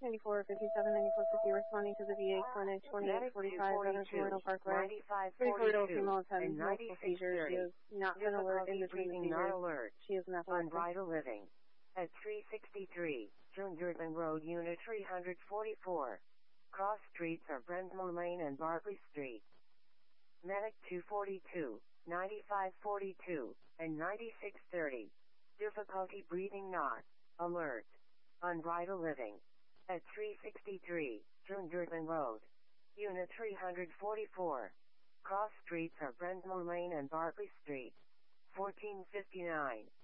94, 57, 94, 50, responding to the VA clinic, 2845 Veterans Memorial Parkway. 340 female has had multiple seizures. She has not been alert in between the seizures. She is not on Vital Living. At 363, June Durban Road, Unit 344. Cross streets are Brensmore Lane and Barclay Street. Medic 242, 9542, and 9630. Difficulty breathing not. Alert. On Vital Living. At 363, June Durban Road. Unit 344. Cross streets are Brensmore Lane and Barclay Street. 1459.